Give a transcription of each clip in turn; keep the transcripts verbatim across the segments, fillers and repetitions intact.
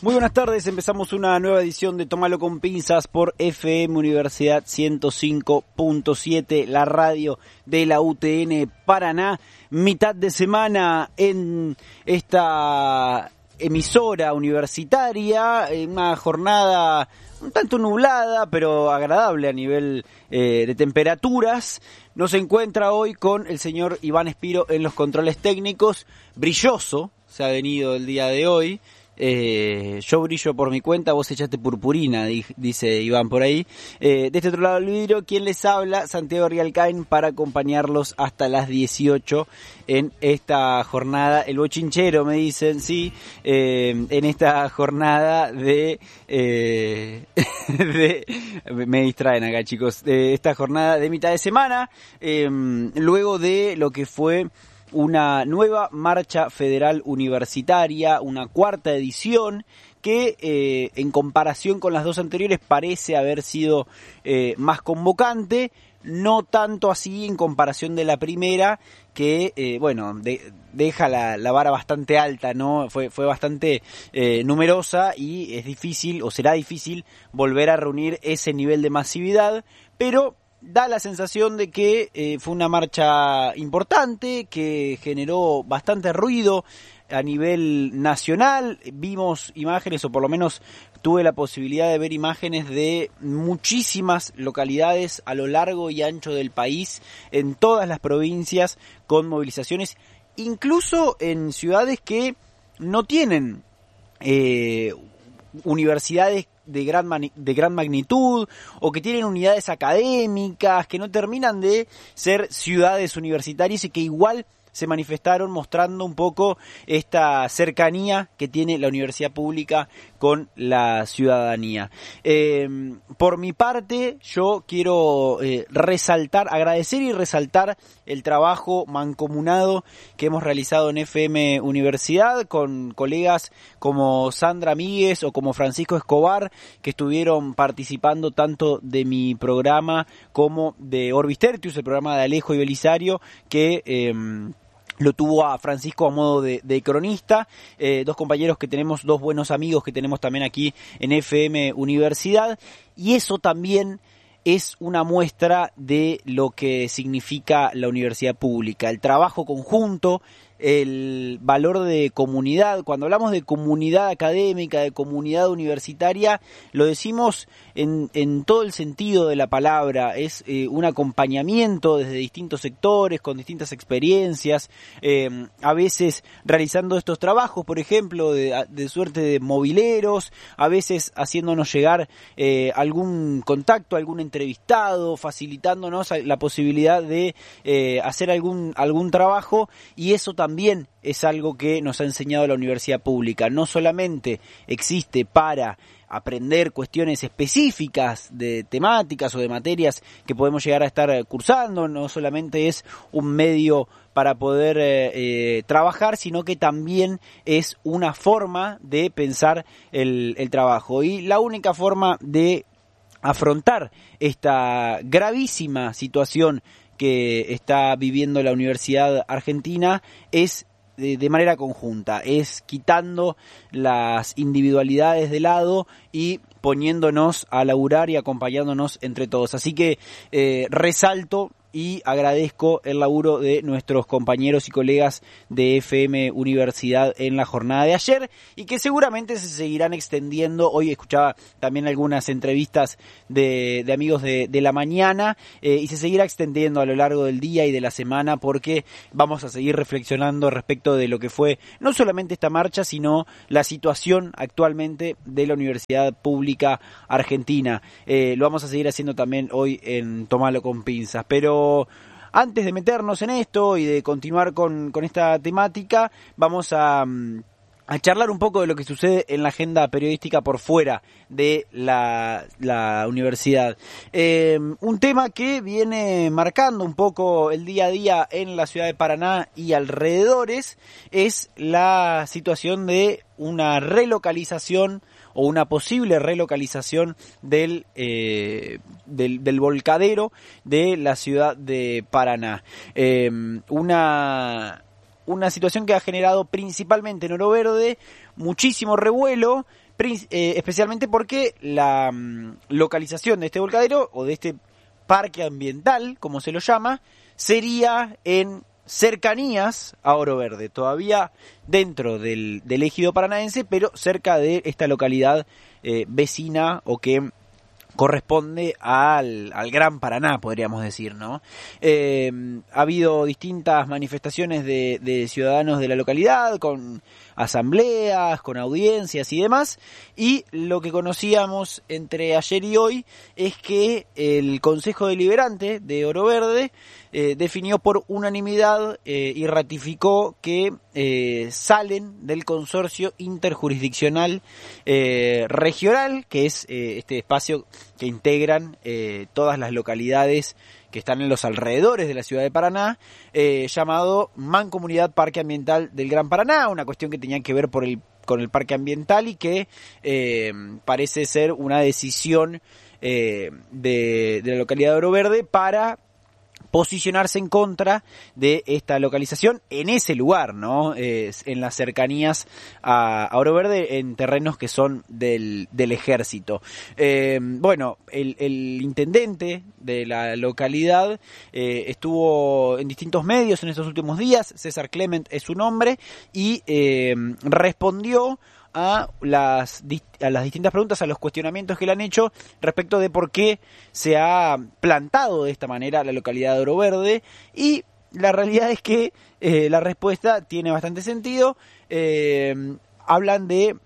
Muy buenas tardes, empezamos una nueva edición de Tómalo con Pinzas por F M Universidad ciento cinco punto siete, la radio de la U T N Paraná. Mitad de semana en esta emisora universitaria, una jornada un tanto nublada, pero agradable a nivel eh, de temperaturas. Nos encuentra hoy con el señor Iván Espiro en los controles técnicos. Brilloso se ha venido el día de hoy. Eh, yo brillo por mi cuenta, vos echaste purpurina, di, dice Iván por ahí. Eh, de este otro lado del vidrio, quien les habla, Santiago Rialcain, para acompañarlos hasta las dieciocho en esta jornada. El bochinchero, me dicen, sí, eh, en esta jornada de, eh, de... Me distraen acá, chicos. De esta jornada de mitad de semana, eh, luego de lo que fue una nueva marcha federal universitaria, una cuarta edición que eh, en comparación con las dos anteriores parece haber sido eh, más convocante, no tanto así en comparación de la primera, que eh, bueno, de, deja la, la vara bastante alta, ¿no? Fue, fue bastante eh, numerosa y es difícil, o será difícil, volver a reunir ese nivel de masividad, pero da la sensación de que eh, fue una marcha importante, que generó bastante ruido a nivel nacional. Vimos imágenes, o por lo menos tuve la posibilidad de ver imágenes de muchísimas localidades a lo largo y ancho del país, en todas las provincias, con movilizaciones, incluso en ciudades que no tienen eh, universidades de gran de gran magnitud, o que tienen unidades académicas que no terminan de ser ciudades universitarias y que igual se manifestaron mostrando un poco esta cercanía que tiene la universidad pública con la ciudadanía. Eh, por mi parte, yo quiero eh, resaltar, agradecer y resaltar el trabajo mancomunado que hemos realizado en F M Universidad con colegas como Sandra Míguez o como Francisco Escobar, que estuvieron participando tanto de mi programa como de Orbis Tertius, el programa de Alejo y Belisario, que eh, lo tuvo a Francisco a modo de, de cronista, eh, dos compañeros que tenemos, dos buenos amigos que tenemos también aquí en F M Universidad, y eso también es una muestra de lo que significa la universidad pública, el trabajo conjunto, el valor de comunidad. Cuando hablamos de comunidad académica, de comunidad universitaria, lo decimos en, en todo el sentido de la palabra. Es eh, un acompañamiento desde distintos sectores, con distintas experiencias, eh, a veces realizando estos trabajos, por ejemplo, de, de suerte de mobileros, a veces haciéndonos llegar eh, algún contacto, algún entrevistado, facilitándonos la posibilidad de eh, hacer algún, algún trabajo, y eso también También es algo que nos ha enseñado la universidad pública. No solamente existe para aprender cuestiones específicas de temáticas o de materias que podemos llegar a estar cursando, no solamente es un medio para poder eh, eh, trabajar, sino que también es una forma de pensar el, el trabajo. Y la única forma de afrontar esta gravísima situación que está viviendo la Universidad Argentina es de, de manera conjunta, es quitando las individualidades de lado y poniéndonos a laburar y acompañándonos entre todos. Así que eh, resalto y agradezco el laburo de nuestros compañeros y colegas de F M Universidad en la jornada de ayer, y que seguramente se seguirán extendiendo. Hoy escuchaba también algunas entrevistas de, de amigos de, de la mañana, eh, y se seguirá extendiendo a lo largo del día y de la semana, porque vamos a seguir reflexionando respecto de lo que fue no solamente esta marcha, sino la situación actualmente de la Universidad Pública Argentina. Eh, lo vamos a seguir haciendo también hoy en Tómalo con Pinzas, pero antes de meternos en esto y de continuar con, con esta temática, vamos a, a charlar un poco de lo que sucede en la agenda periodística por fuera de la, la universidad. Eh, un tema que viene marcando un poco el día a día en la ciudad de Paraná y alrededores es la situación de una relocalización o una posible relocalización del, eh, del, del volcadero de la ciudad de Paraná. Eh, una, una situación que ha generado principalmente en Oro Verde muchísimo revuelo, eh, especialmente porque la um, localización de este volcadero o de este parque ambiental, como se lo llama, sería en cercanías a Oro Verde, todavía dentro del, del ejido paranaense, pero cerca de esta localidad eh, vecina o que corresponde al, al Gran Paraná, podríamos decir, ¿no? Eh, ha habido distintas manifestaciones de, de ciudadanos de la localidad, con asambleas, con audiencias y demás, y lo que conocíamos entre ayer y hoy es que el Consejo Deliberante de Oro Verde eh, definió por unanimidad eh, y ratificó que eh, salen del consorcio interjurisdiccional eh, regional, que es eh, este espacio que integran eh, todas las localidades que están en los alrededores de la ciudad de Paraná, eh, llamado Mancomunidad Parque Ambiental del Gran Paraná, una cuestión que tenía que ver por el, con el parque ambiental y que eh, parece ser una decisión eh, de, de la localidad de Oro Verde para posicionarse en contra de esta localización en ese lugar, ¿no? Eh, en las cercanías a, a Oro Verde, en terrenos que son del, del ejército. Eh, bueno, el, el intendente de la localidad eh, estuvo en distintos medios en estos últimos días, César Clement es su nombre, y eh, respondió a las, a las distintas preguntas, a los cuestionamientos que le han hecho respecto de por qué se ha plantado de esta manera la localidad de Oro Verde, y la realidad es que eh, la respuesta tiene bastante sentido. Eh, hablan de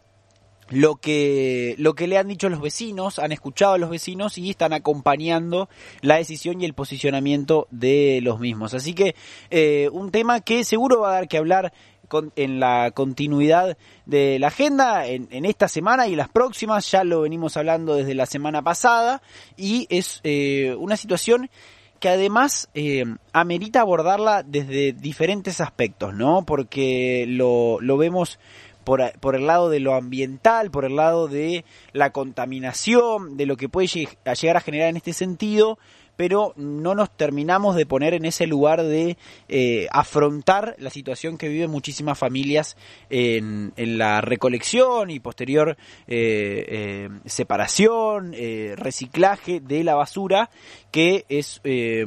lo que lo que le han dicho los vecinos, han escuchado a los vecinos y están acompañando la decisión y el posicionamiento de los mismos. Así que eh, un tema que seguro va a dar que hablar Con, en la continuidad de la agenda, en, en esta semana y las próximas, ya lo venimos hablando desde la semana pasada, y es eh, una situación que además eh, amerita abordarla desde diferentes aspectos, ¿no? Porque lo, lo vemos por, por el lado de lo ambiental, por el lado de la contaminación, de lo que puede llegar a generar en este sentido, pero no nos terminamos de poner en ese lugar de eh, afrontar la situación que viven muchísimas familias en, en la recolección y posterior eh, eh, separación, eh, reciclaje de la basura, que es eh,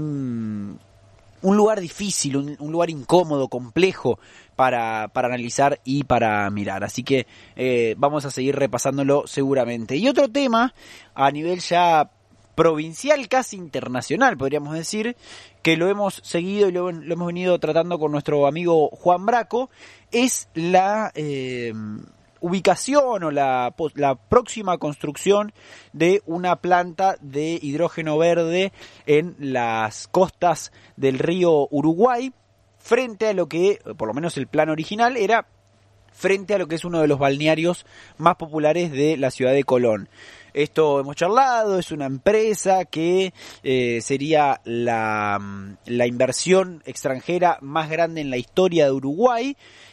un, un lugar difícil, un, un lugar incómodo, complejo para, para analizar y para mirar. Así que eh, vamos a seguir repasándolo seguramente. Y otro tema a nivel ya provincial, casi internacional, podríamos decir, que lo hemos seguido y lo, lo hemos venido tratando con nuestro amigo Juan Braco, es la eh, ubicación o la, la próxima construcción de una planta de hidrógeno verde en las costas del río Uruguay, frente a lo que, por lo menos el plan original, era frente a lo que es uno de los balnearios más populares de la ciudad de Colón. Esto hemos charlado, es una empresa que eh, sería la, la inversión extranjera más grande en la historia de Uruguay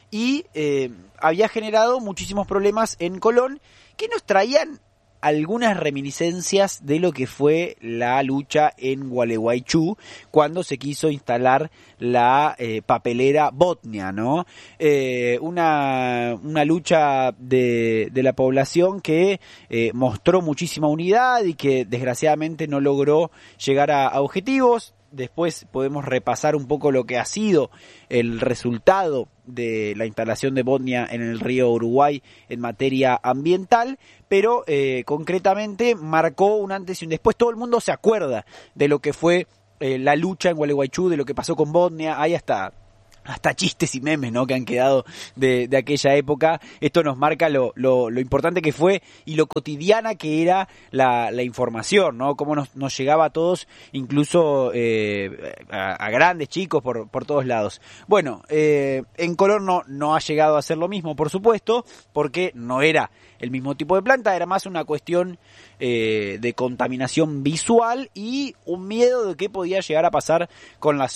y eh, había generado muchísimos problemas en Colón que nos traían algunas reminiscencias de lo que fue la lucha en Gualeguaychú cuando se quiso instalar la eh, papelera Botnia, ¿no? Eh, una, una lucha de, de la población que eh, mostró muchísima unidad y que desgraciadamente no logró llegar a, a objetivos. Después podemos repasar un poco lo que ha sido el resultado de la instalación de Botnia en el río Uruguay en materia ambiental, pero eh, concretamente marcó un antes y un después. Todo el mundo se acuerda de lo que fue eh, la lucha en Gualeguaychú, de lo que pasó con Botnia. Hay hasta... hasta chistes y memes, ¿no?, que han quedado de, de aquella época. Esto nos marca lo, lo, lo importante que fue y lo cotidiana que era la, la información, ¿no? Cómo nos, nos llegaba a todos, incluso eh, a, a grandes, chicos, por, por todos lados. Bueno, eh, en Colón no, no ha llegado a ser lo mismo, por supuesto, porque no era el mismo tipo de planta, era más una cuestión eh, de contaminación visual y un miedo de qué podía llegar a pasar con las